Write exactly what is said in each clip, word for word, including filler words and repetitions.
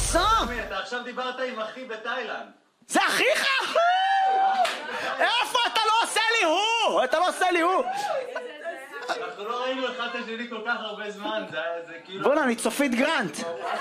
What's up? אתה עכשיו דיברת עם אחי בתאילנד. זה אחיך? איפה אתה לא עושה לי הוא? אתה לא עושה לי הוא. אנחנו לא ראינו אחד את השני כל כך הרבה זמן, זה כאילו... בוא'נה, אני צופית גרנט.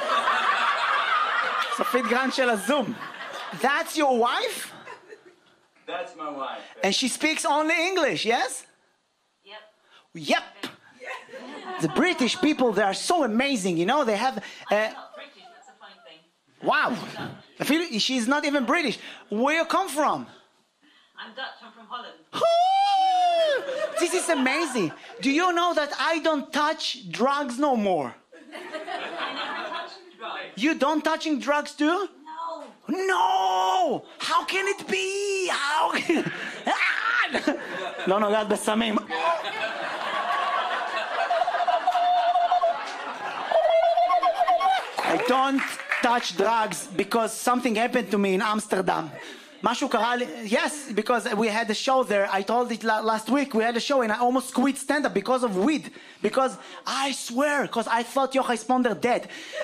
צופית גרנט של הזום. That's your wife? That's my wife. And she speaks only English, yes? Yep. Yep. The British people, they are so amazing, you know, they have... Uh, I'm not British, that's a fine thing. wow. I feel she's not even British. Where you come from? I'm Dutch, I'm from Holland. This is amazing. Do you know that I don't touch drugs no more? I never touched drugs. You don't touching drugs too? No. No! How can it be? How can... לא נוגעת בסמים. I don't touch drugs because something happened to me in Amsterdam. משהו קרה לי, yes, because we had a show there, I told it last week, we had a show and I almost quit stand-up because of weed, because I swear, because I thought Yochai Sponder dead.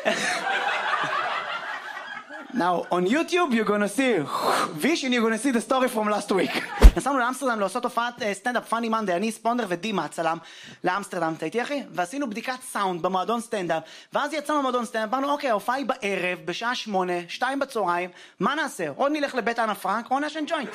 Now, on YouTube, you're gonna see vision, you're gonna see the story from last week. נסענו לאמסטרדם לעשות הופעת סטנדאפ פאני מנדי, אני ספונדר ודימה הצלם לאמסטרדם, אתה איתי אחי? ועשינו בדיקת סאונד במועדון סטנדאפ, ואז יצאנו במועדון סטנדאפ, אמרנו אוקיי, ההופעה היא בערב, בשעה שמונה, שתיים בצהריים, מה נעשה? או נלך לבית אנה פרנק, או נשן ג'וינט.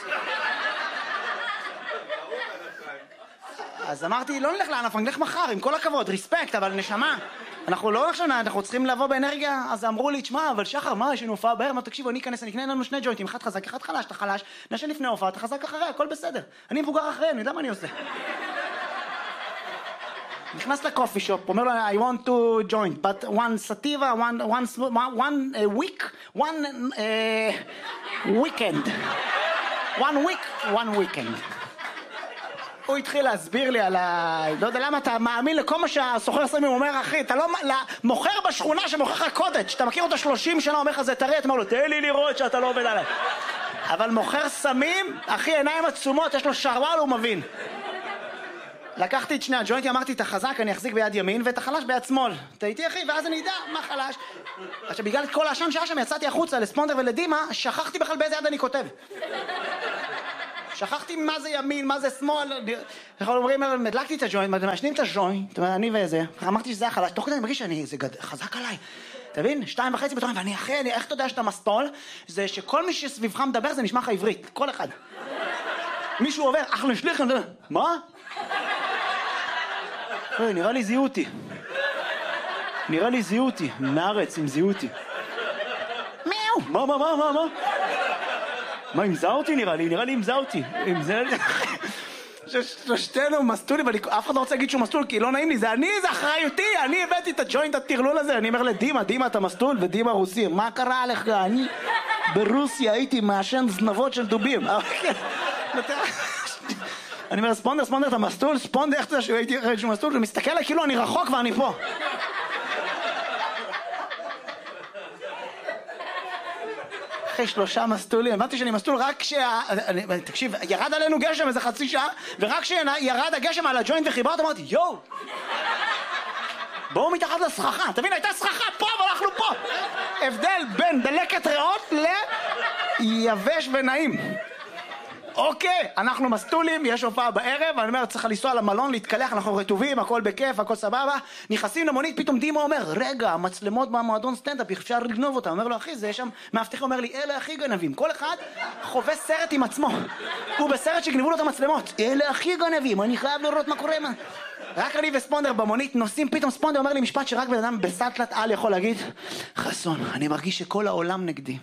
אז אמרתי, לא נלך לאנה פרנק, נלך מחר, עם כל הכבוד, ריספקט, אבל נשמה. אנחנו לא נחשונה, אנחנו צריכים לבוא באנרגיה, אז אמרו לי, תשמע, אבל שחר, מה, יש לנו הופעה בערב, מה, תקשיבו, אני אכנס, אני אקנה לנו שני ג'וינטים, אחד חזק, אחד חלש, אתה חלש, נשן לפני הופעה, אתה חזק אחרי, הכל בסדר. אני מבוגר אחרי, אני יודע מה אני עושה. נכנס לקופי שופ, אומר לו, I want to join, but one sativa, one, one, one uh, week, one uh, weekend. One week, one weekend. הוא התחיל להסביר לי על ה... לא יודע למה אתה מאמין לכל מה שהסוחר סמים אומר, אחי, אתה לא... מוכר בשכונה שמוכר לך קוטג', שאתה מכיר אותו שלושים שנה, אומר לך זה תראה, אתה אומר לו, תן לי לראות שאתה לא עובד עליי. אבל מוכר סמים, אחי, עיניים עצומות, יש לו שרוואל, הוא מבין. לקחתי את שני הג'וינטים, אמרתי, את החזק אני אחזיק ביד ימין, ואת החלש ביד שמאל. אתה איתי, אחי, ואז אני אדע מה חלש. עכשיו, בגלל כל העשן שהיה שם, יצאתי החוצה לספונדר ולדימה, שכחתי בכלל באיזה יד אני כותב. שכחתי מה זה ימין, מה זה שמאל. אנחנו אומרים, הדלקתי את הג'וינט, מעשנים את הג'וינט, אני וזה, אמרתי שזה החלש, תוך כדי אני מרגיש שאני, זה חזק עליי. תבין? שתיים וחצי בתורן, ואני אחרי, אני, איך אתה יודע שאתה מסטול? זה שכל מי שסביבך מדבר זה נשמע לך עברית, כל אחד. מישהו עובר, אך נשליך, מה? נראה לי זיהו אותי. נראה לי זיהו אותי, מארץ עם זיהו אותי. מיהו? מה, מה, מה, מה, מה? מה, אם זהו אותי נראה לי? נראה לי אם זהו אותי. אם זה... שלושתנו מסטולים, אף אחד לא רוצה להגיד שהוא מסטול, כי לא נעים לי, זה אני, זה אחריותי, אני הבאתי את הג'וינט הטרלול הזה, אני אומר לדימה, דימה אתה מסטול, ודימה רוסי, מה קרה עליך? אני ברוסיה הייתי מעשן זנבות של דובים. אני אומר, ספונדר, ספונדר, אתה מסטול? ספונדר, איך אתה יודע שהייתי אחרי שהוא מסטול? הוא מסתכל עליי כאילו אני רחוק ואני פה. אחרי שלושה מסטולים, הבנתי שאני מסטול רק כשה... תקשיב, ירד עלינו גשם איזה חצי שעה, ורק כשירד הגשם על הג'וינט וחיבר אותו, אמרתי, יואו! בואו מתחת לסככה, תבין, הייתה סככה פה, אבל אנחנו פה! הבדל בין דלקת ריאות ליבש ונעים. אוקיי, אנחנו מסטולים, יש הופעה בערב, אני אומר, צריך לנסוע למלון, להתקלח, אנחנו רטובים, הכל בכיף, הכל סבבה, נכנסים למונית, פתאום דימה אומר, רגע, המצלמות במועדון סטנדאפ, אפשר לגנוב אותם, אומר לו, אחי, זה יש שם, מאבטח אומר לי, אלה הכי גנבים, כל אחד חווה סרט עם עצמו, הוא בסרט שגנבו לו את המצלמות, אלה הכי גנבים, אני חייב לראות מה קורה, מה... רק אני וספונדר במונית נוסעים, פתאום ספונדר אומר לי משפט שרק בן אדם בסטלת על יכול להגיד, חסון, אני מרגיש שכל העולם נגדי.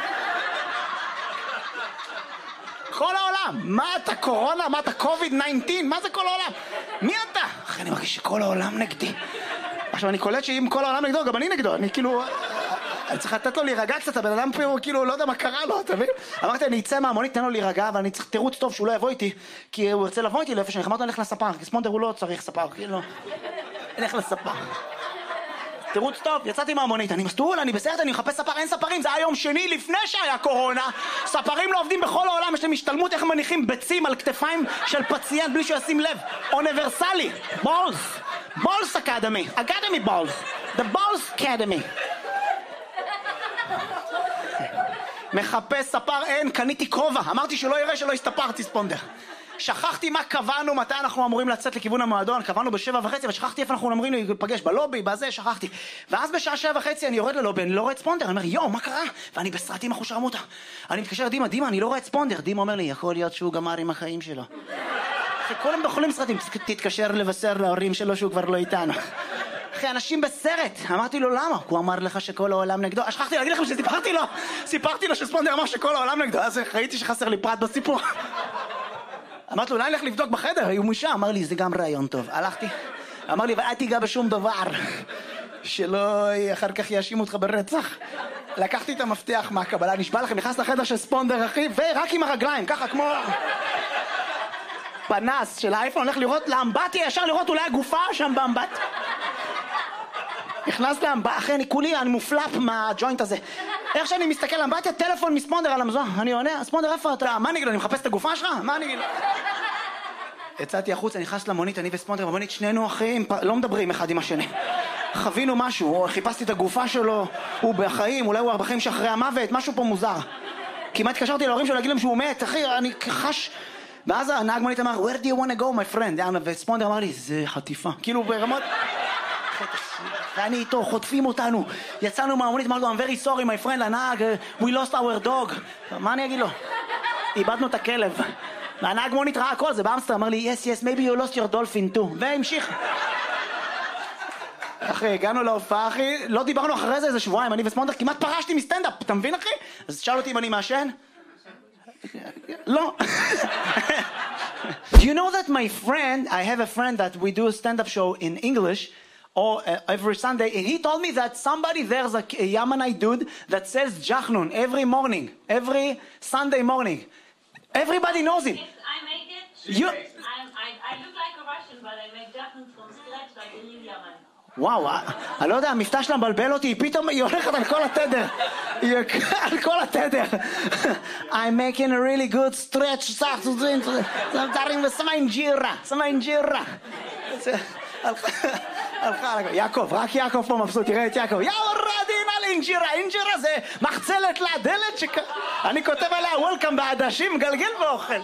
כל העולם, מה אתה קורונה, מה אתה קוביד תשע עשרה, מה זה כל העולם? מי אתה? אחי, אני מרגיש שכל העולם נגדי. עכשיו אני קולט שאם כל העולם נגדו, גם אני נגדו, אני כאילו, אני צריך לתת לו להירגע קצת, הבן אדם פה כאילו לא יודע מה קרה לו, אתה מבין? אמרתי, אני אצא מהמונית, תן לו להירגע, אבל אני צריך תירוץ טוב שהוא לא יבוא איתי, כי הוא ירצה לבוא איתי לאיפה שאני, אמרתי, אני הולך לספר, כי ספונדר הוא לא צריך ספר, כאילו, אני הולך לספר. תירוץ טוב, יצאתי מהמונית, אני מסטול, אני בסרט, אני מחפש ספר, אין ספרים, זה היה יום שני לפני שהיה קורונה, ספרים לא עובדים בכל העולם, יש להם השתלמות איך מניחים ביצים על כתפיים של פציינט בלי שישים לב, אוניברסלי, בולס, בולס אקדמי, אקדמי בולס, the בולס אקדמי. מחפש ספר, אין, קניתי כובע. אמרתי שלא יראה שלא הסתפרתי, ספונדר. שכחתי מה קבענו, מתי אנחנו אמורים לצאת לכיוון המועדון, קבענו בשבע וחצי, ושכחתי איפה אנחנו אמורים להיפגש, בלובי, בזה, שכחתי. ואז בשעה שבע וחצי אני יורד ללובי, אני לא רואה את ספונדר, אני אומר, יואו, מה קרה? ואני בסרטים אחושרמוטה. אני מתקשר לדימה, דימה, אני לא רואה את ספונדר. דימה אומר לי, יכול להיות שהוא גמר עם החיים שלו. כולם בכל סרטים, תתקשר לבשר להורים שלו שהוא כבר לא איתנו. אחי, אנשים בסרט. אמרתי לו, למה? הוא אמר לך שכל העולם נגדו. שכחתי להגיד לכם שסיפרתי לו. סיפרתי לו שספונדר אמר שכל העולם נגדו. אז ראיתי שחסר לי פרט בסיפור. אמרתי לו, אולי נלך לבדוק בחדר, הוא מושה. אמר לי, זה גם רעיון טוב. הלכתי. אמר לי, ואל תיגע בשום דבר. שלא אחר כך יאשימו אותך ברצח. לקחתי את המפתח מהקבלה, נשבע לכם, נכנס לחדר של ספונדר, אחי, ורק עם הרגליים, ככה כמו... פנס של האייפון, הולך לראות לאמבטיה, ישר לראות אולי הגופה שם באמבט. נכנס לאמבטיה, אחי, אני כולי, אני מופלפ מהג'וינט הזה. איך שאני מסתכל לאמבטיה, טלפון מספונדר על המזון. אני עונה, ספונדר, איפה אתה? מה נגיד לו, אני מחפש את הגופה שלך? מה נגיד לו? יצאתי החוץ, אני נכנס למונית, אני וספונדר, במונית שנינו אחים, לא מדברים אחד עם השני. חווינו משהו, חיפשתי את הגופה שלו, הוא בחיים, אולי הוא בחיים שאחרי המוות, משהו פה מוזר. כמעט התקשרתי להורים שלו להגיד להם שהוא מת, אחי, אני חש... ואז הנהג מונית אמר, where do you want to go, my friend? וספונדר אמר לי, זה חטיפה. כאילו ברמות... ואני איתו, חוטפים אותנו. יצאנו מהמונית, אמרנו, I'm very sorry, my friend, הנהג, we lost our dog. מה אני אגיד לו? איבדנו את הכלב. והנהג מונית ראה הכל, זה באמסטר, אמר לי, yes, yes, maybe you lost your dolphin too. והמשיך. אחי, הגענו להופעה, אחי, לא דיברנו אחרי זה איזה שבועיים, אני וספונדר, כמעט פרשתי מסטנדאפ, אתה מבין, אחי? אז שאל אותי אם אני מעשן? לא. Do you know that my friend, I have a friend that we do a stand-up show in English or uh, every Sunday, and he told me that somebody there's a, a Yemenite dude that sells jachnun every morning, every Sunday morning. Everybody knows him. Yes, I make it. You... I'm, I, I look like a Russian, but I make jachnun from scratch like a real Yemen. וואו, אני לא יודע, המבטא שלה מבלבל אותי, פתאום היא הולכת על כל התדר. היא על כל התדר. I'm making a really good stretch, דברים ושמה אינג'ירה, שמה אינג'ירה. הלכה, יעקב, רק יעקב פה מבסוט, תראה את יעקב. יאו רדין על אינג'ירה, אינג'ירה זה מחצלת לדלת שכ... אני כותב עליה וולקאם בעדשים, גלגל ואוכל.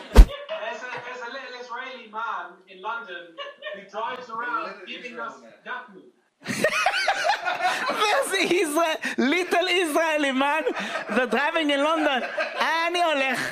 Man in London who drives around giving us jachnun. There's Israel, little Israeli man that's driving in London. אני הולך.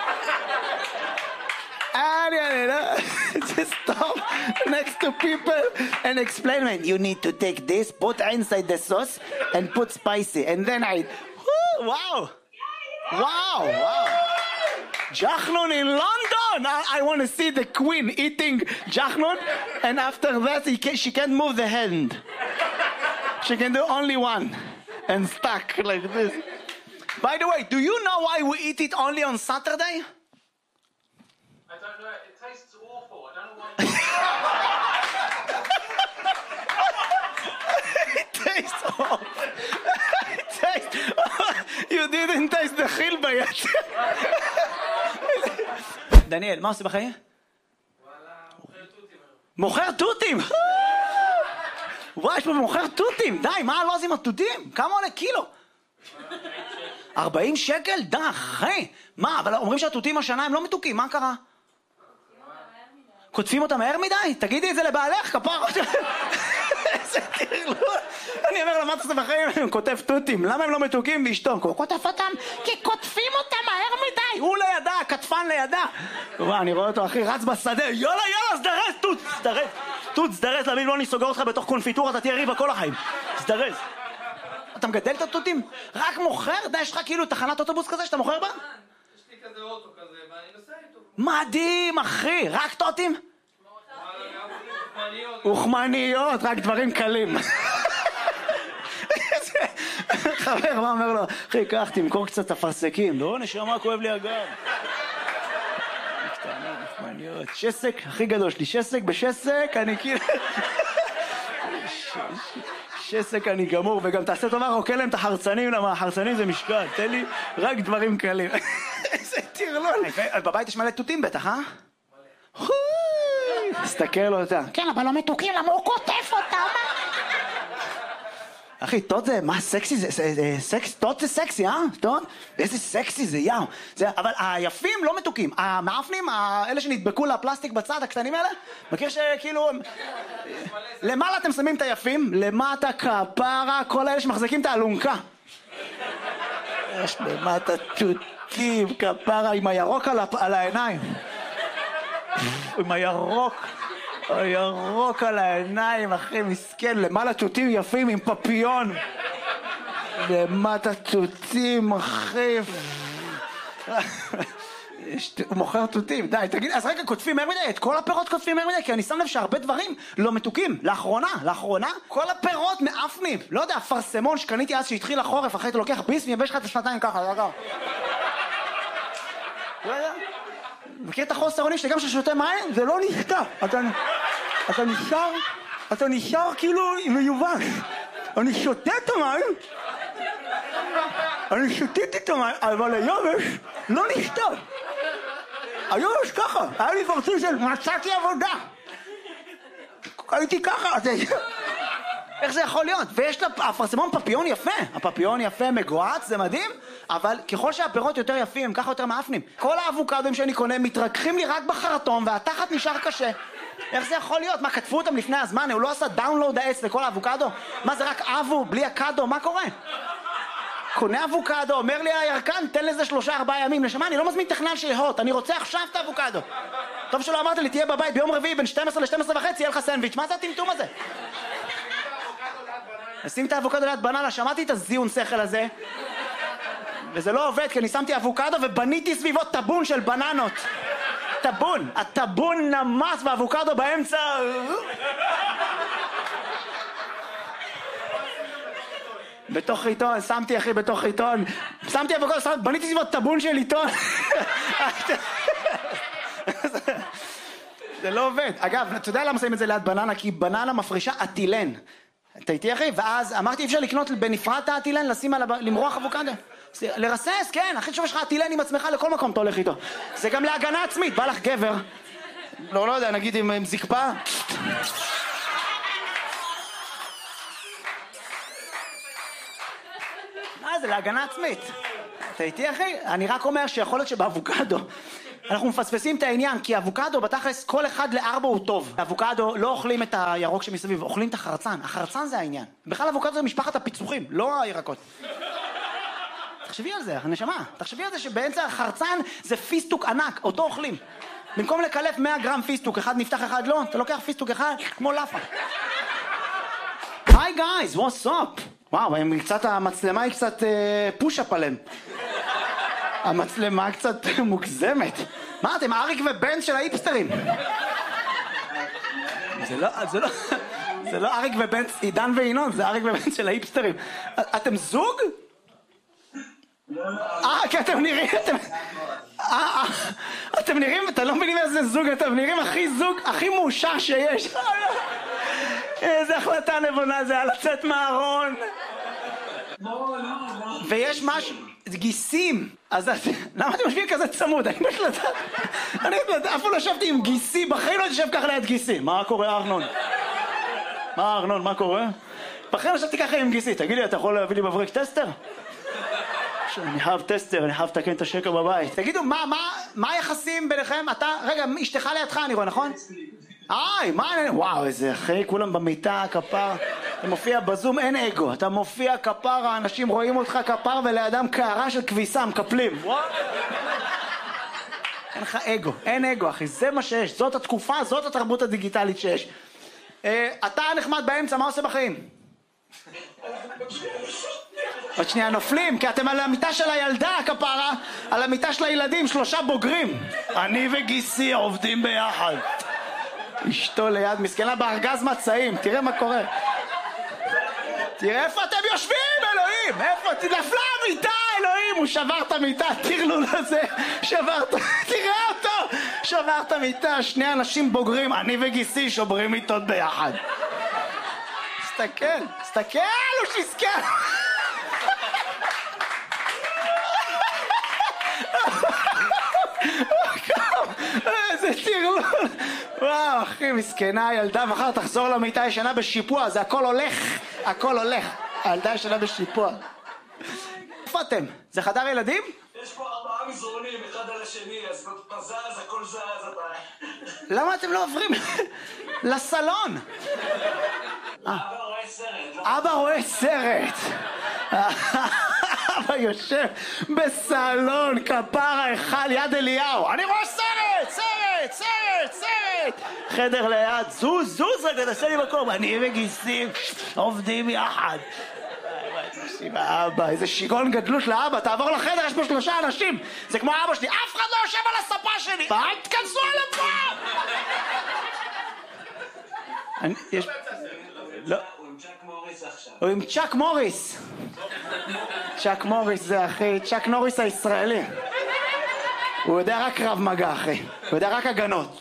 אני הולך. Just stop next to people and explain, man, you need to take this, put inside the sauce and put spicy. And then I, wow. Wow, wow. Jachnun in London! I, I want to see the queen eating jachnun, and after that he can, she can't move the hand. She can do only one, and stuck like this. By the way, do you know why we eat it only on Saturday? I don't know, it tastes awful. I don't know why. It tastes awful. It tastes... You didn't taste the chilba yet. דניאל, מה עושה בחיים? מוכר תותים! וואי, יש פה מוכר תותים! די, מה לא עושים התותים? כמה עולה קילו? ארבעים שקל? די, אחי! מה, אבל אומרים שהתותים השנה הם לא מתוקים, מה קרה? כותבים אותם מהר מדי? תגידי את זה לבעלך, כפר! איזה תרלול! אני אומר לה, מה אתה עושה בחיים? אני כותב תותים, למה הם לא מתוקים באשתו? הוא כותב אותם כי כותבים אותם מהר מדי! הוא לידה, כתפן לידה! וואי, אני רואה אותו, אחי, רץ בשדה, יאללה, יאללה, סדרס, תות, סדרס! תות, סדרס, להבין, לא אני סוגר אותך בתוך קונפיטורה, אתה תהיה ריבה כל החיים. סדרס. אתה מגדל את התותים? רק מוכר? די, יש לך כאילו תחנת אוטובוס כזה שאתה מוכר בה? יש לי כזה אוטו כזה, ואני נוסע איתו. מדהים, אחי! רק תותים? אוכמניות, רק דברים קלים. חבר, מה אומר לו? אחי, קח, תמכור קצת אפרסקים. לא, נשמה, כואב לי הגב. קטנים, אוכמניות. שסק, הכי גדול שלי. שסק בשסק, אני כאילו... שסק אני גמור, וגם תעשה טובה, רוקל להם את החרצנים, למה החרצנים זה משקל. תן לי רק דברים קלים. איזה תרלול. בבית יש מלא תותים בטח, אה? תסתכל אותה. כן, אבל לא מתוקים, למה הוא כותב אותם? אחי, טוד זה, מה סקסי זה, זה, זה סקס, טוד זה סקסי, אה? טוד? איזה סקסי זה, יאו. זה, אבל היפים לא מתוקים. המאפנים, האלה שנדבקו לפלסטיק בצד, הקטנים האלה, מכיר שכאילו... למעלה אתם שמים את היפים, למטה כפרה, כל האלה שמחזיקים את האלונקה. יש למטה תותים, כפרה, עם הירוק על, על העיניים. עם הירוק. הירוק על העיניים, אחי, מסכן, למעלה תותים יפים עם פפיון. למטה תותים, אחי. הוא מוכר תותים, די, תגיד, אז רגע, כותפים מהר מדי, את כל הפירות כותפים מהר מדי, כי אני שם לב שהרבה דברים לא מתוקים. לאחרונה, לאחרונה, כל הפירות מאפנים. לא יודע, פרסמון שקניתי אז שהתחיל החורף, אחרי אתה לוקח ביס מייבש לך את השנתיים ככה, זה ככה. לא יודע. מכיר את החוסר אונים שגם ששותה מים, זה לא נשתה. אתה, אתה נשאר, אתה נשאר כאילו מיובש. אני שותה את המים, אני שותיתי את המים, אבל היובש לא נשתה. היובש ככה, היה לי פרצוף של מצאתי עבודה. הייתי ככה, איך זה יכול להיות? ויש לה, הפרסמון פפיון יפה, הפפיון יפה מגועץ, זה מדהים, אבל ככל שהפירות יותר יפים, הם ככה יותר מאפנים. כל האבוקדוים שאני קונה מתרככים לי רק בחרטום, והתחת נשאר קשה. איך זה יכול להיות? מה, כתבו אותם לפני הזמן? הוא לא עשה דאונלוד העץ לכל האבוקדו? מה, זה רק אבו, בלי הקדו? מה קורה? קונה אבוקדו, אומר לי הירקן, תן לזה שלושה ארבעה ימים. נשמה, אני לא מזמין תכנן שיהות, אני רוצה עכשיו את האבוקדו. טוב שלא אמרת לי, תהיה בבית ביום רביעי בין שתים עשרה ל-שתים עשרה וחצי, יהיה לך סנדוויץ'. מה זה הטמטום הזה? שים את האבוקדו ליד בננה, שמעתי את הזיון שכל הזה, וזה לא עובד, כי אני שמתי אבוקדו ובניתי סביבו טבון של בננות. טבון, הטבון נמס באבוקדו באמצע. בתוך עיתון, שמתי אחי בתוך עיתון, שמתי אבוקדו, שמתי, בניתי סביבו טבון של עיתון. זה לא עובד. אגב, אתה יודע למה שמים את זה ליד בננה? כי בננה מפרישה אטילן. אתה איתי אחי? ואז אמרתי אי אפשר לקנות בנפרד את האטילן, לשים על למרוח אבוקדו. לרסס, כן, אחי תשוב יש לך אטילן עם עצמך לכל מקום אתה הולך איתו. זה גם להגנה עצמית, בא לך גבר. לא, לא יודע, נגיד עם, עם זקפה. מה זה, להגנה עצמית. אתה איתי אחי? אני רק אומר שיכול להיות שבאבוקדו אנחנו מפספסים את העניין, כי אבוקדו בתכלס כל אחד לארבע הוא טוב. אבוקדו לא אוכלים את הירוק שמסביב, אוכלים את החרצן. החרצן זה העניין. בכלל אבוקדו זה משפחת הפיצוחים, לא הירקות. תחשבי על זה, נשמה. תחשבי על זה שבאמצע החרצן זה פיסטוק ענק, אותו אוכלים. במקום לקלף מאה גרם פיסטוק, אחד נפתח אחד לא, אתה לוקח פיסטוק אחד כמו לאפה. היי גייז, what's up? וואו, קצת, המצלמה היא קצת פוש-אפ עליהם. המצלמה קצת מוגזמת. מה, אתם אריק ובן של האיפסטרים? זה לא, זה לא, זה לא אריק ובן, עידן וינון, זה אריק ובן של האיפסטרים. אתם זוג? אה, כי אתם נראים, אתם... אה, אתם נראים, אתם לא מבינים איזה זוג, אתם נראים הכי זוג, הכי מאושר שיש. איזה החלטה נבונה זה, על לצאת מהארון. ויש משהו, גיסים, אז למה אתם משווים כזה צמוד? אני לא יודעת, אני לא יודעת, אף פעם לא ישבתי עם גיסי, בחיים לא תשב ככה ליד גיסי. מה קורה ארנון? מה ארנון, מה קורה? בחיים לא ישבתי ככה עם גיסי, תגיד לי, אתה יכול להביא לי מברק טסטר? אני חייב טסטר, אני חייב לתקן את השקר בבית. תגידו, מה, מה, מה היחסים ביניכם? אתה, רגע, אשתך לידך אני רואה, נכון? איי, מה, וואו, איזה אחי, כולם במיטה, כפר. אתה מופיע בזום, אין אגו. אתה מופיע כפר, האנשים רואים אותך כפר, ולידם קערה של כביסה, מקפלים. אין לך אגו, אין אגו, אחי, זה מה שיש. זאת התקופה, זאת התרבות הדיגיטלית שיש. אתה נחמד באמצע, מה עושה בחיים? עוד שנייה נופלים, כי אתם על המיטה של הילדה, כפרה, על המיטה של הילדים, שלושה בוגרים. אני וגיסי עובדים ביחד. אשתו ליד, מסכנה בארגז מצעים, תראה מה קורה. תראה איפה אתם יושבים, אלוהים, איפה, נפלה המיטה, אלוהים, הוא שבר את המיטה, תראו לזה, שבר את, תראה אותו, שבר את המיטה, שני אנשים בוגרים, אני וגיסי שוברים מיטות ביחד. תסתכל, תסתכל, הוא שיסכל. איזה תירלול. וואו אחי, מסכנה הילדה, מחר תחזור למיטה ישנה בשיפוע, זה הכל הולך, הכל הולך. הילדה ישנה בשיפוע. איפה אתם? זה חדר ילדים? יש פה ארבעה מזרונים, אחד על השני, אז בזז, הכל זז, אתה... למה אתם לא עוברים לסלון? אבא רואה סרט. אבא רואה סרט. אבא יושב בסלון, כפרה אחד יד אליהו. אני רואה סרט, סרט, סרט, סרט. חדר ליד, זוז, זוז רגע, תעשה לי מקום. אני וגיסים עובדים יחד. אבא, איזה שיגעון גדלות לאבא, תעבור לחדר, יש פה שלושה אנשים. זה כמו אבא שלי, אף אחד לא יושב על הספה שלי. אל תכנסו על הפעם. יש... לא. הוא עם צ'אק מוריס עכשיו. הוא עם צ'אק מוריס. צ'אק מוריס זה אחי, צ'אק נוריס הישראלי. הוא יודע רק קרב מגע אחי, הוא יודע רק הגנות.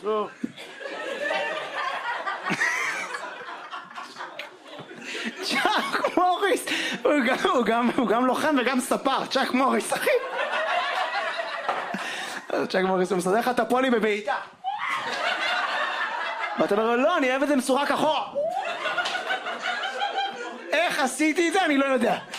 צ'אק מוריס, הוא גם, הוא גם, הוא גם לוחם וגם ספר, צ'אק מוריס אחי. צ'אק מוריס הוא מסדר לך את הפולי בבעיטה. ואתה אומר לו, לא, אני אוהב את זה מסורק אחורה. איך עשיתי את זה? אני לא יודע.